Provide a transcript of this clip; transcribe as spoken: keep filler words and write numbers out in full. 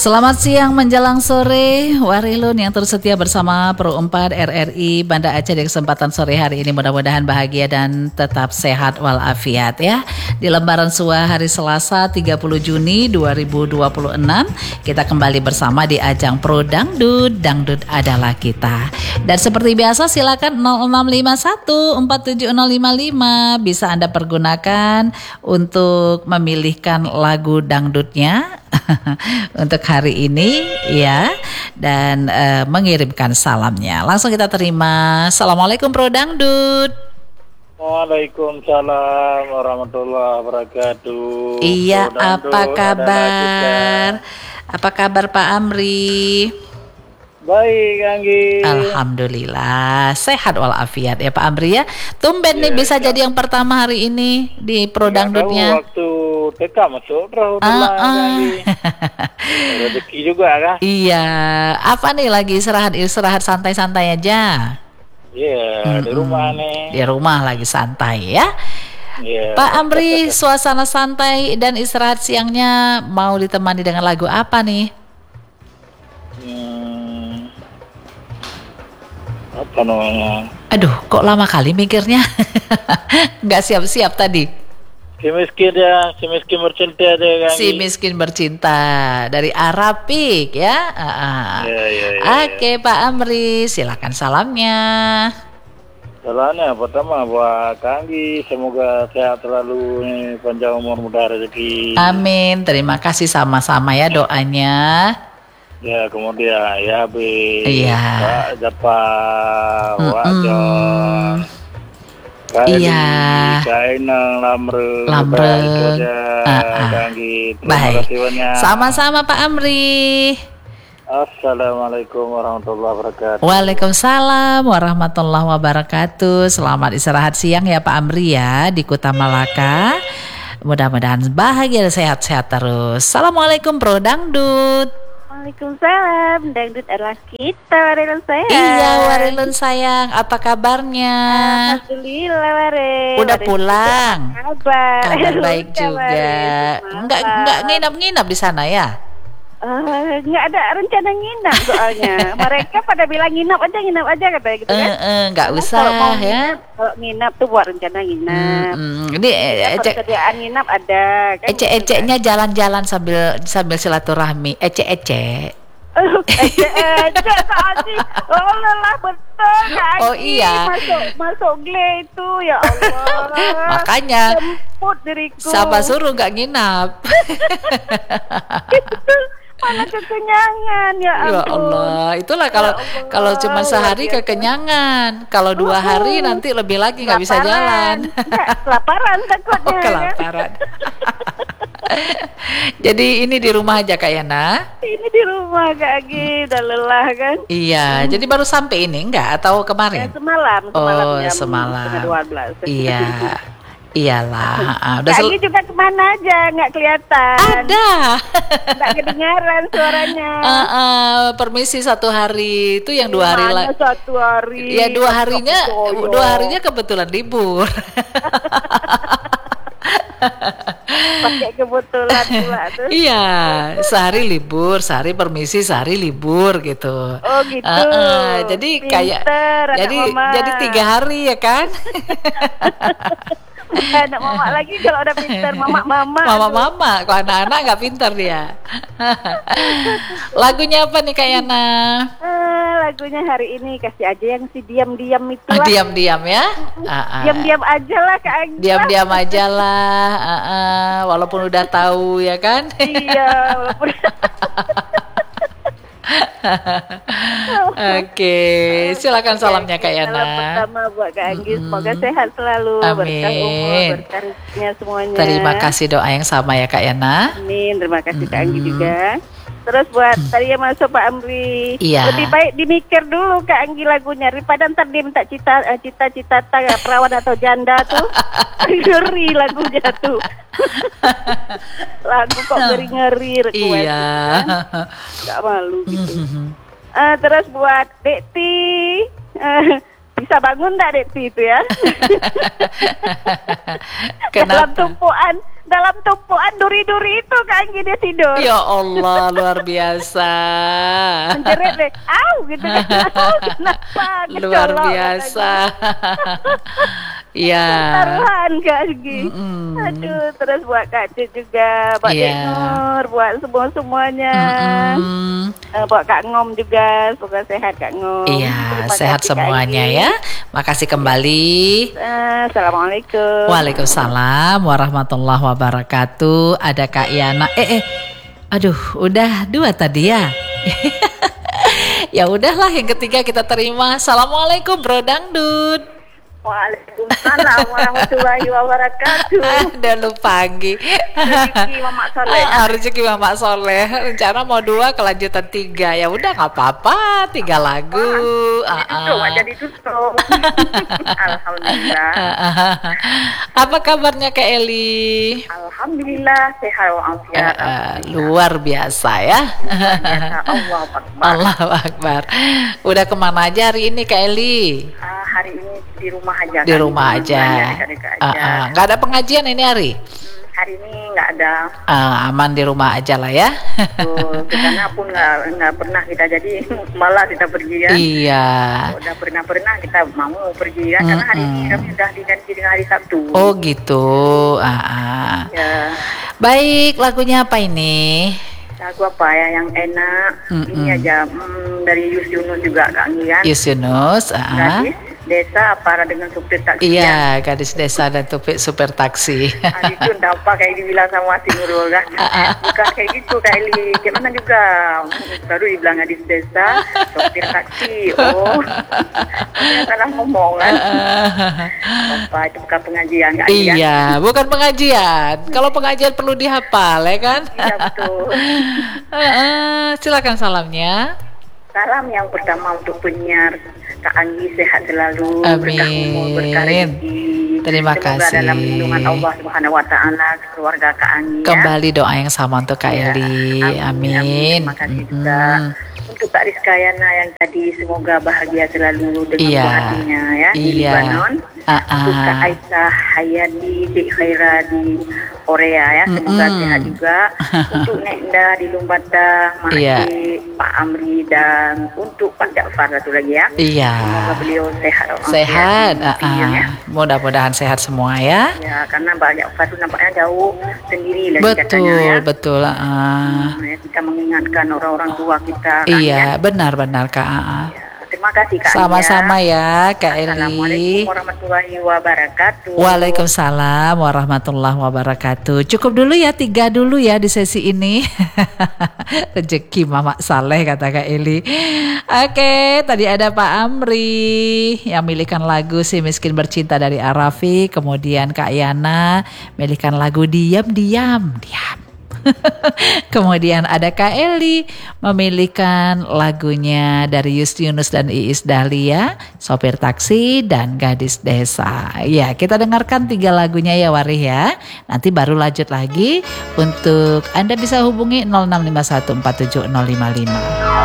Selamat siang menjelang sore, Warilun yang terus setia bersama Pro empat R R I Banda Aceh di kesempatan sore hari ini. Mudah-mudahan bahagia dan tetap sehat walafiat ya. Di lembaran Sua hari Selasa tiga puluh Juni dua ribu dua puluh enam, kita kembali bersama di ajang Pro Dangdut, Dangdut adalah kita. Dan seperti biasa silakan nol enam lima satu empat tujuh nol lima lima bisa Anda pergunakan untuk memilihkan lagu dangdutnya untuk hari ini ya, dan uh, mengirimkan salamnya. Langsung kita terima. Assalamualaikum Pro Dangdut. Waalaikumsalam warahmatullahi wabarakatuh. Iya, apa kabar? Apa kabar Pak Amri? Baik, Anggi. Alhamdulillah, sehat walafiat ya Pak Amri ya. Tumben ya, nih bisa ya. Jadi yang pertama hari ini di Pro ya, Dangdutnya. Waktu T K masuk terus uh, uh. rezeki juga kan? Iya, apa nih lagi istirahat istirahat santai-santai aja? Iya, yeah, di rumah nih. Di rumah lagi santai ya. Yeah. Pak Amri, suasana santai dan istirahat siangnya mau ditemani dengan lagu apa nih? Hmm, apa namanya? Aduh, kok lama kali mikirnya? Nggak siap-siap tadi. Si miskin ya, si miskin bercinta deh kan. Si miskin bercinta dari Arapik ya. Uh-uh. Ya, ya, ya, Oke ya. Pak Amri, silakan salamnya. Salamnya pertama buat Kanggi, semoga sehat selalu, nih, panjang umur, mudah rezeki. Amin, terima kasih sama-sama ya doanya. Ya, kemudian ya Bi, iya. Pak Japar, Pak John, iya. Kainang, Lamre, Lamre, baik. Sama-sama Pak Amri. Assalamualaikum warahmatullahi wabarakatuh. Waalaikumsalam warahmatullahi wabarakatuh. Selamat istirahat siang ya Pak Amri ya di Kuta Malaka. Mudah-mudahan bahagia dan sehat-sehat terus. Assalamualaikum Pro Dangdut. Waalaikumsalam, dangdut adalah kita, Warilun sayang. Iya, Warilun sayang, apa kabarnya? Alhamdulillah, Warilun. Udah pulang? Kabar. Kabar baik juga. Enggak enggak nginap-nginap di sana ya? Uh, nggak ada rencana nginap soalnya. Mereka pada bilang nginap aja, nginap aja katanya gitu kan. Uh, uh, nggak usah kalau ya. Nginap, kalau nginap tuh buat rencana nginap. Hmm, hmm. Ini ecek kerjaan nginap ada. Kan ecek-eceknya gitu, jalan-jalan sambil sambil silaturahmi. Ecek-ecek. Ecek-ecek tadi. Oh lelah betul kan. Oh iya. Masuk masuk gle itu ya Allah. Makanya. Jemput diriku. Siapa suruh nggak nginap? Mana kekenyangan ya ampun. Ya Allah, itulah kalau ya kalau cuma sehari ya, kekenyangan, kalau dua uh, hari nanti lebih lagi nggak bisa jalan. Nggak, kelaparan takutnya. Oh, kelaparan. Jadi ini di rumah aja Kak Yana? Ini di rumah Kak Agi, udah lelah kan? Iya, hmm. Jadi baru sampai ini enggak atau kemarin? Ya, semalam, semalam oh, jam semalam. dua belas. Iya. Iyalah, uh, udah sel- juga kemana aja, nggak kelihatan. Ada. Nggak kedengaran suaranya. Uh, uh, permisi satu hari itu yang dua hari lagi. Satu hari. Ya dua harinya, dua harinya kebetulan libur. Pakai kebetulan pula tuh. Iya, sehari libur, sehari permisi, sehari libur gitu. Oh gitu. Uh, uh, jadi Pinter, kayak, jadi mama. jadi tiga hari ya kan? Anak mama lagi kalau udah pintar mama mama mama mama kalau anak-anak nggak pintar dia. Lagunya apa nih Kak Yana? Uh, lagunya hari ini kasih aja yang si diam-diam itu lah. Diam-diam ya? Uh, uh. Diam-diam aja lah Kak Anggi. Diam-diam aja lah, uh, uh. walaupun udah tahu ya kan? Iya, walaupun. Oke, silakan salamnya Kak Yana. Salam pertama buat Kak Anggi, semoga hmm. sehat selalu, berkah umur, berkah rezekinya semuanya. Terima kasih doa yang sama ya Kak Yana. Amin, terima kasih hmm. Kak Anggi juga. Terus buat tadi yang masuk Pak Amri, iya. Lebih baik dimikir dulu Kak Anggi lagunya daripada ntar dia minta cita cita cita tangga perawan atau janda tuh. Ngeri lagunya tuh. Lagu kok ngeri-ngeri request. Iya. Gak malu gitu. uh, terus buat Dekti, uh, bisa bangun gak Dekti itu ya? Dalam tumpuan dalam tumpuan duri-duri itu Kak Anggi dia tidur. Ya Allah, luar biasa. Menjerit deh, au gitu kan. Au, kenapa? Luar Kecolok, biasa. Iya. Taruhan Kak Anggi. Mm-mm. Aduh, terus buat Kak Cik juga, buat Iya. Cik Nur, buat semua-semuanya. Mm-mm. Eh, buat Kak Ngom juga, semoga sehat Kak Ngom. Iya, Terima sehat kasih, Kak semuanya Anggi. ya. Makasih kembali. Eh, Assalamualaikum. Waalaikumsalam warahmatullahi wabarakatuh. Ada Kak Yana. Eh eh. Aduh, udah dua tadi ya. Ya udahlah, yang ketiga kita terima. Assalamualaikum Bro Dangdut. Waalaikumsalam warahmatullahi wabarakatuh. Udah lupa pagi. Rezeki Mama Soleh. Ah, rezeki Mama Soleh. Rencana mau dua, kelanjutan tiga. Ya udah nggak apa-apa, tiga lagu. Ah, Tutup ah. aja ditutup. Alhamdulillah. Apa kabarnya Kak Eli? Alhamdulillah sehat walafiat. Ah, ah, luar biasa ya. Biasa Allah Akbar. Allahu Akbar. Udah kemana aja hari ini Kak Eli? Ah, hari ini di rumah aja. Di kan? rumah Di aja. dekat-dekat Ah, aja. ah. Nggak ada pengajian ini hari? Hari ini nggak ada. Ah, aman di rumah aja lah ya. Tuh, ke sana pun nggak nggak pernah kita, jadi malah kita pergi ya. Iya. Udah pernah-pernah kita mau pergi ya, karena hari ini kami sudah diganti dengan hari Sabtu. Oh gitu. Ah, ah. Ya, Baik, lagunya apa ini? lagu apa ya yang enak? Mm-mm. Ini aja hmm, dari Yus Yunus juga Kak Anggi kan. Yus Yunus. Ah, ah. Gadis desa para dengan supir taksi. Iya, gadis desa dan tupik super taksi. Hari itu entah apa kayak dibilang sama si Nurul kan. Bukan kayak gitu Kak Eli. Gimana juga baru dibilang gadis desa supir taksi. Oh, saya salah ngomong kan. Apa itu bukan pengajian Kak Eli kan? Iya, bukan pengajian. Kalau pengajian perlu dihafal ya kan? Iya betul. Ah, ah. Silakan salamnya. Salam yang pertama untuk penyiar Kak Anggi, sehat selalu, berkah umur, berkah Amin. rezeki. Terima Semoga kasih. dalam lindungan Allah Subhanahu wa taala keluarga Kak Anggi ya. Kembali doa yang sama untuk Kak Ya, Eli. amin, Amin. amin. Terima kasih juga untuk Kak Rizka Yana yang tadi, semoga bahagia selalu dengan Iya. buah hatinya ya di Iya. Libanon. Ah, Untuk Kak ah. Aisyah Hayati di Khaira di Korea ya, semoga Mm-mm. sehat juga. Untuk Nenda di Lumbata, Mak Iya. Cik, Pak Amri, dan untuk Pak Ja'far satu lagi ya. Iya. Semoga beliau sehat. Sehat. Ah, Iya, ya. ah. Mudah-mudahan sehat semua ya. Ya, karena Pak Ja'far itu nampaknya jauh sendiri lagi katanya Betul, ya. betul. ah. Nah, ya, kita mengingatkan orang-orang tua kita kan, Iya, ya. benar-benar Kak. ah, ah. Ya, terima kasih Kak. Sama-sama Alia. ya Kak Eli. Assalamualaikum warahmatullahi wabarakatuh. Waalaikumsalam warahmatullahi wabarakatuh. Cukup dulu ya, tiga dulu ya di sesi ini. Rezeki Mama Saleh kata Kak Eli. Oke, tadi ada Pak Amri yang milihkan lagu Si Miskin Bercinta dari Arafi. Kemudian Kak Yana milihkan lagu Diam Diam Diam. Kemudian ada Kak Eli memilihkan lagunya dari Yus Yunus dan Iis Dahlia, Sopir Taksi dan Gadis Desa. Ya, kita dengarkan tiga lagunya ya Warih ya. Nanti baru lanjut lagi. Untuk Anda bisa hubungi nol enam lima satu empat tujuh nol lima lima.